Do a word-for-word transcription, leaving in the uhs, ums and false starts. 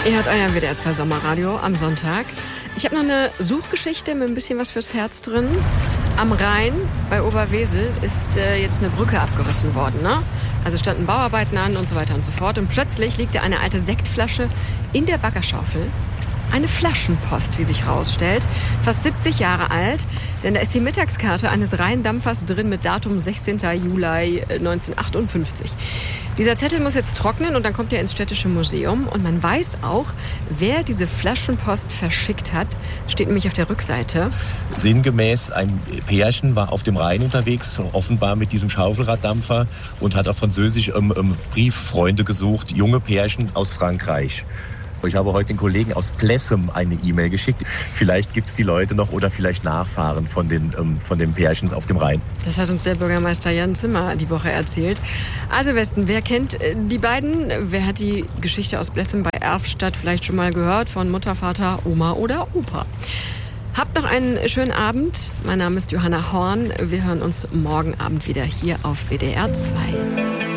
Ihr hört euer W D R zwei Sommerradio am Sonntag. Ich habe noch eine Suchgeschichte mit ein bisschen was fürs Herz drin. Am Rhein bei Oberwesel ist äh, jetzt eine Brücke abgerissen worden, ne? Also standen Bauarbeiten an und so weiter und so fort. Und plötzlich liegt da eine alte Sektflasche in der Baggerschaufel. Eine Flaschenpost, wie sich rausstellt. Fast siebzig Jahre alt, denn da ist die Mittagskarte eines Rheindampfers drin mit Datum sechzehnten Juli neunzehnhundertachtundfünfzig. Dieser Zettel muss jetzt trocknen und dann kommt er ins Städtische Museum. Und man weiß auch, wer diese Flaschenpost verschickt hat. Steht nämlich auf der Rückseite. Sinngemäß, ein Pärchen war auf dem Rhein unterwegs, offenbar mit diesem Schaufelraddampfer und hat auf Französisch ähm, ähm, Brieffreunde gesucht, junge Pärchen aus Frankreich. Ich habe heute den Kollegen aus Plessem eine E-Mail geschickt. Vielleicht gibt es die Leute noch oder vielleicht Nachfahren von den, ähm, von den Pärchen auf dem Rhein. Das hat uns der Bürgermeister Jan Zimmer die Woche erzählt. Also Westen, wer kennt die beiden? Wer hat die Geschichte aus Plessem bei Erfstadt vielleicht schon mal gehört von Mutter, Vater, Oma oder Opa? Habt noch einen schönen Abend. Mein Name ist Johanna Horn. Wir hören uns morgen Abend wieder hier auf W D R zwei.